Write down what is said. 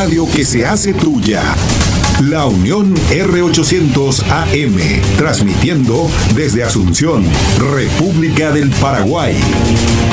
radio que se hace tuya. La Unión R800 AM, transmitiendo desde Asunción, República del Paraguay.